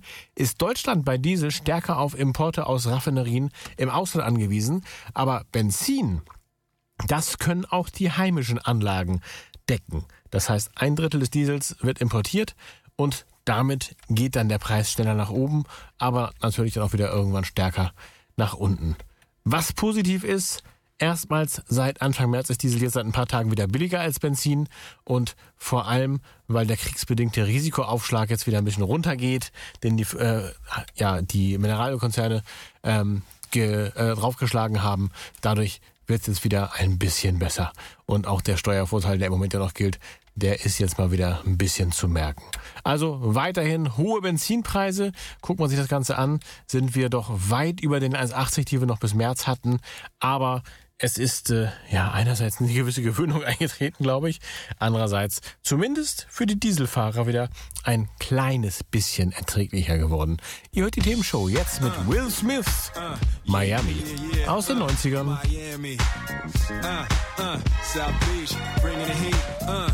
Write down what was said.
ist Deutschland bei Diesel stärker auf Importe aus Raffinerien im Ausland angewiesen. Aber Benzin, das können auch die heimischen Anlagen decken. Das heißt, 1/3 des Diesels wird importiert und damit geht dann der Preis schneller nach oben, aber natürlich dann auch wieder irgendwann stärker nach unten. Was positiv ist, erstmals seit Anfang März ist Diesel jetzt seit ein paar Tagen wieder billiger als Benzin und vor allem, weil der kriegsbedingte Risikoaufschlag jetzt wieder ein bisschen runtergeht, den die Mineralölkonzerne draufgeschlagen haben. Dadurch wird es jetzt wieder ein bisschen besser. Und auch der Steuervorteil, der im Moment ja noch gilt, der ist jetzt mal wieder ein bisschen zu merken. Also weiterhin hohe Benzinpreise. Guckt man sich das Ganze an, sind wir doch weit über den 1,80, die wir noch bis März hatten. Aber es ist einerseits eine gewisse Gewöhnung eingetreten, glaube ich. Andererseits zumindest für die Dieselfahrer wieder ein kleines bisschen erträglicher geworden. Ihr hört die Themenshow jetzt mit Will Smith, Miami, aus den 90ern. South Beach, bringing the heat.